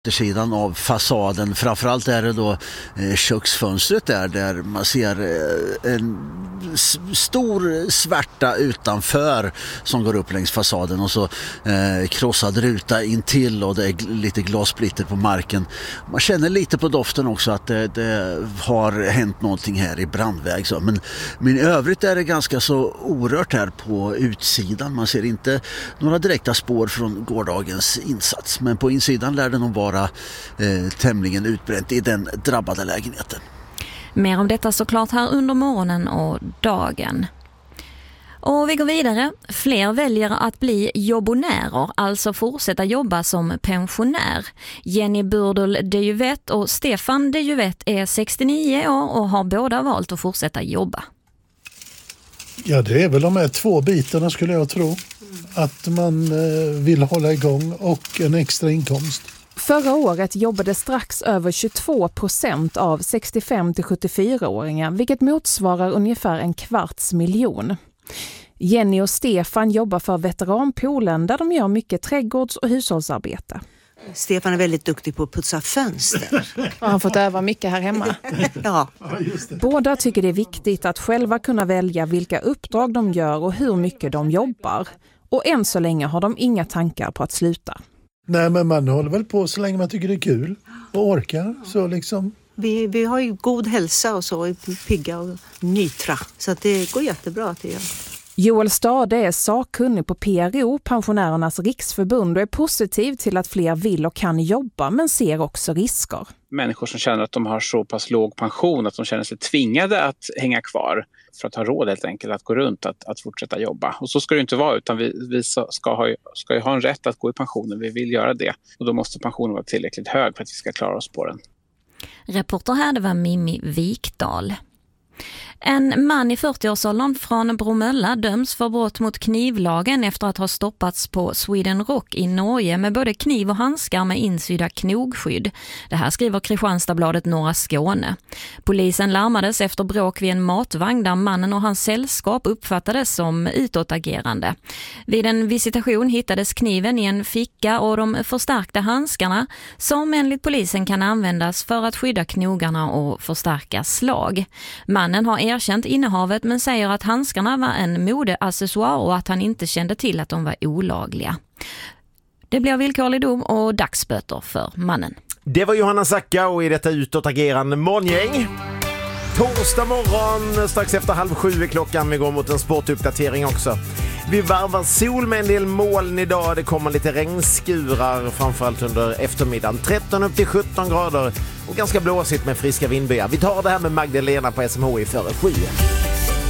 Sidan av fasaden, framförallt är det då köksfönstret där man ser en stor svärta utanför som går upp längs fasaden och så krossad ruta intill och det är lite glassplitter på marken. Man känner lite på doften också att det har hänt någonting här i brandväg så. Men i övrigt är det ganska så orört här på utsidan. Man ser inte några direkta spår från gårdagens insats, men på insidan lär det nog vara tämligen utbränt i den drabbade lägenheten. Mer om detta såklart här under morgonen och dagen. Och vi går vidare. Fler väljer att bli jobbonärer, alltså fortsätta jobba som pensionär. Jenny Burdel de Juvet och Stefan de Juvet är 69 år och har båda valt att fortsätta jobba. Ja, det är väl de här två bitarna skulle jag tro. Att man vill hålla igång och en extra inkomst. Förra året jobbade strax över 22% av 65-74-åringar, vilket motsvarar ungefär 250 000. Jenny och Stefan jobbar för veteranpoolen där de gör mycket trädgårds- och hushållsarbete. Stefan är väldigt duktig på att putsa fönster. Och han fått öva mycket här hemma. Ja. Båda tycker det är viktigt att själva kunna välja vilka uppdrag de gör och hur mycket de jobbar. Och än så länge har de inga tankar på att sluta. Nej, men man håller väl på så länge man tycker det är kul och orkar. Så liksom. Vi har ju god hälsa och så, pigga och nytra. Så att det går jättebra till det. Joel Stade är sakkunnig på PRO, Pensionärernas riksförbund, och är positiv till att fler vill och kan jobba, men ser också risker. Människor som känner att de har så pass låg pension att de känner sig tvingade att hänga kvar för att ha råd helt enkelt att gå runt, att fortsätta jobba. Och så ska det inte vara, utan vi ska ju ha en rätt att gå i pensionen. Vi vill göra det. Och då måste pensionen vara tillräckligt hög för att vi ska klara oss på den. Reporter här, det var Mimmi Vikdal. En man i 40-årsåldern från Bromölla döms för brott mot knivlagen efter att ha stoppats på Sweden Rock i Norge med både kniv och handskar med insydda knogskydd. Det här skriver Kristianstadsbladet Norra Skåne. Polisen larmades efter bråk vid en matvagn där mannen och hans sällskap uppfattades som utåtagerande. Vid en visitation hittades kniven i en ficka och de förstärkta handskarna som enligt polisen kan användas för att skydda knogarna och förstärka slag. Mannen har erkänt innehavet men säger att handskarna var en modeaccessoar och att han inte kände till att de var olagliga. Det blir villkorlig dom och dagsböter för mannen. Det var Johanna Zacka och i detta utåtagerande morgongäng. Torsdag morgon, strax efter 6:30 är klockan. Vi går mot en sportuppdatering också. Vi varvar sol med en del moln idag. Det kommer lite regnskurar framförallt under eftermiddagen. 13 upp till 17 grader och ganska blåsigt med friska vindbyar. Vi tar det här med Magdalena på SMHI före 7.